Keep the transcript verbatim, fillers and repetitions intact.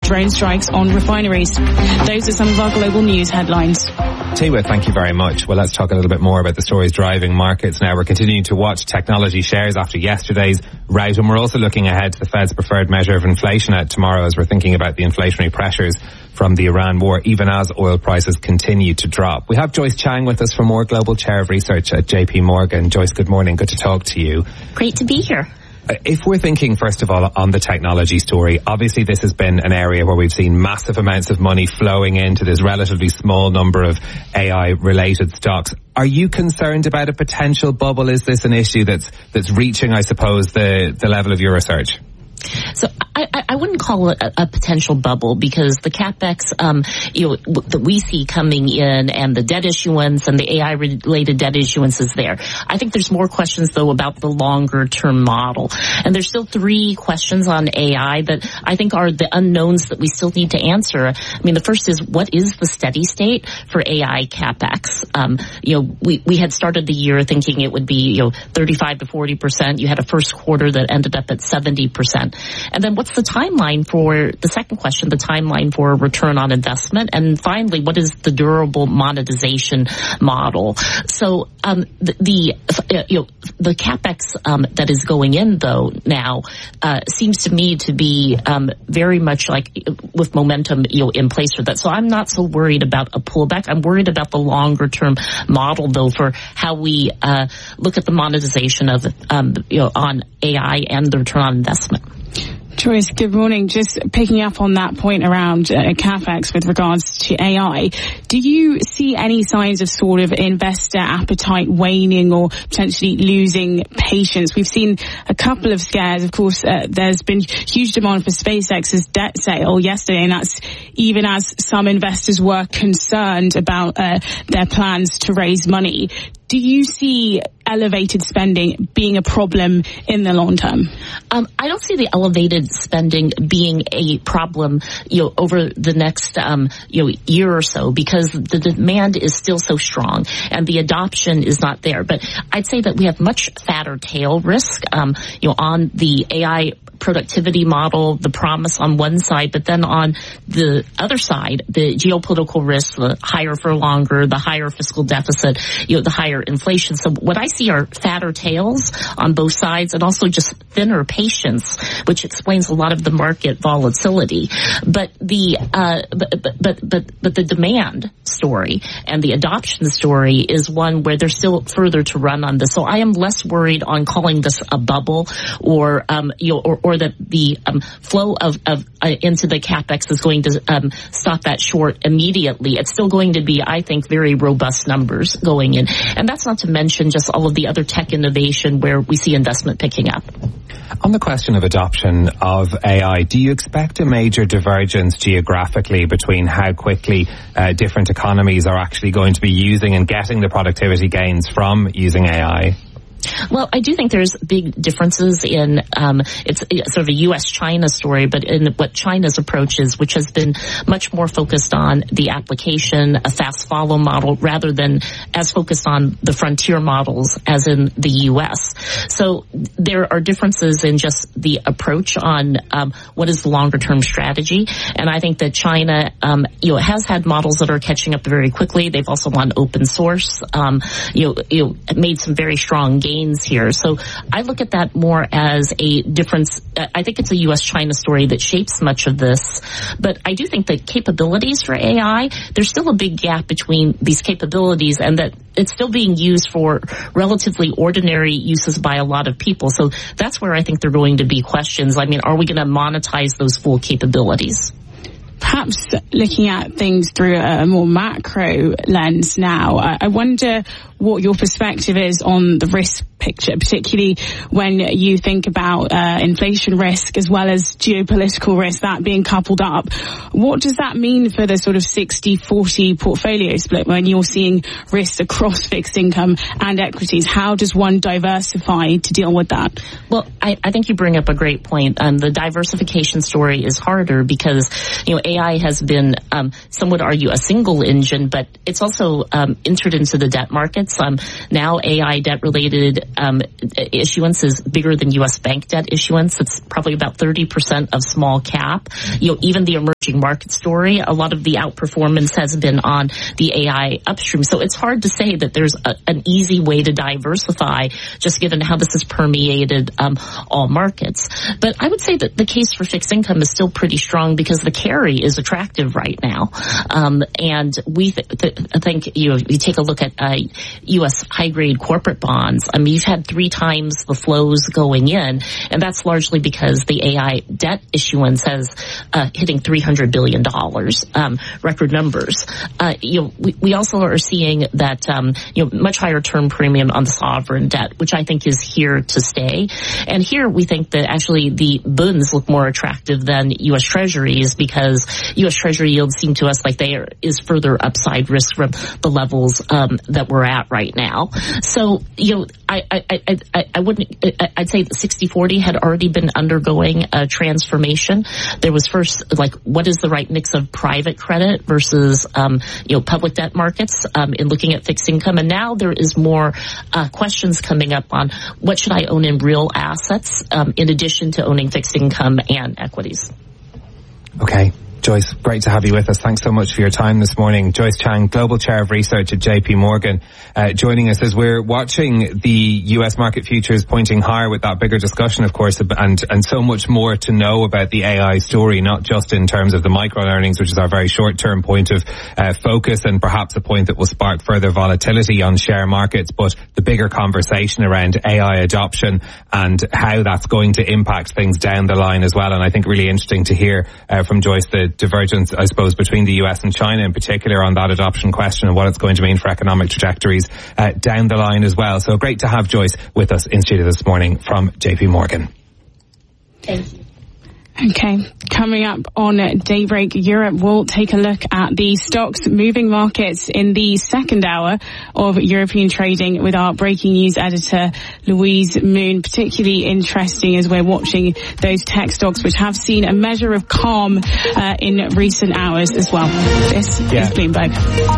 drone strikes on refineries. Those are some of our global news headlines. Tiwa, thank you very much. Well, let's talk a little bit more about the stories driving markets now. We're continuing to watch technology shares after yesterday's rout, and we're also looking ahead to the Fed's preferred measure of inflation at tomorrow as we're thinking about the inflationary pressures from the Iran war, even as oil prices continue to drop. We have Joyce Chang with us from more Global Chair of Research at J P Morgan. Joyce, good morning. Good to talk to you. Great to be here. If we're thinking, first of all, on the technology story, obviously this has been an area where we've seen massive amounts of money flowing into this relatively small number of A I-related stocks. Are you concerned about a potential bubble? Is this an issue that's that's reaching, I suppose, the, the level of your research? So I, I wouldn't call it a, a potential bubble because the capex, um, you know, that we see coming in and the debt issuance and the A I-related debt issuance is there. I think there's more questions, though, about the longer-term model. And there's still three questions on A I that I think are the unknowns that we still need to answer. I mean, the first is, what is the steady state for A I capex? Um, you know, we, we had started the year thinking it would be, you know, thirty-five to forty percent. You had a first quarter that ended up at seventy percent. And then what's the timeline for the second question, the timeline for return on investment? And finally, what is the durable monetization model? So um, the, the uh, you know the capex um, that is going in though now uh, seems to me to be um, very much like with momentum you know in place for that. So I'm not so worried about a pullback. I'm worried about the longer term model though for how we uh, look at the monetization of um, you know on A I and the return on investment. Joyce, good morning. Just picking up on that point around uh, capex with regards to A I, do you see any signs of sort of investor appetite waning or potentially losing patience? We've seen a couple of scares. Of course, uh, there's been huge demand for SpaceX's debt sale yesterday, and that's even as some investors were concerned about uh, their plans to raise money. Do you see elevated spending being a problem in the long term? Um, I don't see the elevated spending being a problem, you know, over the next, um, you know, year or so because the demand is still so strong and the adoption is not there. But I'd say that we have much fatter tail risk, um, you know, on the A I productivity model, the promise on one side, but then on the other side, the geopolitical risk, the higher for longer, the higher fiscal deficit, you know, the higher inflation. So what I see are fatter tails on both sides and also just thinner patience, which explains a lot of the market volatility. But the, uh, but, but, but, but the demand story and the adoption story is one where there's still further to run on this. So I am less worried on calling this a bubble or, um, you know, or, or that the um, flow of, of uh, into the capex is going to um, stop that short immediately. It's still going to be, I think, very robust numbers going in. And that's not to mention just all of the other tech innovation where we see investment picking up. On the question of adoption of A I, do you expect a major divergence geographically between how quickly uh, different economies are actually going to be using and getting the productivity gains from using A I? Well, I do think there's big differences in, um, it's sort of a U S China story, but in what China's approach is, which has been much more focused on the application, a fast follow model, rather than as focused on the frontier models as in the U S. So there are differences in just the approach on um, what is the longer term strategy. And I think that China, um, you know, has had models that are catching up very quickly. They've also gone open source, um, you know, you know, made some very strong gains here. So I look at that more as a difference. I think it's a U S China story that shapes much of this. But I do think that capabilities for A I, there's still a big gap between these capabilities and that it's still being used for relatively ordinary uses by a lot of people. So that's where I think there are going to be questions. I mean, are we going to monetize those full capabilities? Perhaps looking at things through a more macro lens now, I wonder what your perspective is on the risk picture, particularly when you think about uh, inflation risk as well as geopolitical risk, that being coupled up. What does that mean for the sort of sixty forty portfolio split when you're seeing risks across fixed income and equities? How does one diversify to deal with that? Well, I, I think you bring up a great point. Um, the diversification story is harder because, you know, A I has been, um, some would argue, a single engine, but it's also um, entered into the debt markets. Um, now A I debt-related um, issuance is bigger than U S bank debt issuance. It's probably about thirty percent of small cap. You know, even the emerging market story. A lot of the outperformance has been on the A I upstream. So it's hard to say that there's a, an easy way to diversify, just given how this has permeated um, all markets. But I would say that the case for fixed income is still pretty strong because the carry is attractive right now. Um, and we th- th- think, you know, you take a look at uh, U S high-grade corporate bonds. I mean, you've had three times the flows going in, and that's largely because the A I debt issuance has uh, hitting three hundred billion dollars, um, record numbers. Uh, you know, we, we also are seeing that, um, you know, much higher term premium on the sovereign debt, which I think is here to stay. And here we think that actually the bunds look more attractive than U S Treasuries because U S Treasury yields seem to us like there is further upside risk from the levels um, that we're at right now. So, you know, I, I, I, I wouldn't, I'd say that sixty forty had already been undergoing a transformation. There was first, like, what is the right mix of private credit versus, um, you know, public debt markets um, in looking at fixed income. And now there is more uh, questions coming up on what should I own in real assets um, in addition to owning fixed income and equities. Okay. Joyce, great to have you with us. Thanks so much for your time this morning. Joyce Chang, Global Chair of Research at J P Morgan, uh, joining us as we're watching the U S market futures pointing higher with that bigger discussion, of course, and, and so much more to know about the A I story, not just in terms of the micro earnings, which is our very short-term point of uh, focus and perhaps a point that will spark further volatility on share markets, but the bigger conversation around A I adoption and how that's going to impact things down the line as well. And I think really interesting to hear uh, from Joyce the divergence, I suppose, between the U S and China in particular on that adoption question and what it's going to mean for economic trajectories uh, down the line as well. So great to have Joyce with us in studio this morning from J P Morgan. Thank you. Okay, coming up on Daybreak Europe, we'll take a look at the stocks moving markets in the second hour of European trading with our breaking news editor, Louise Moon. Particularly interesting as we're watching those tech stocks, which have seen a measure of calm uh, in recent hours as well. This yeah. is Bloomberg.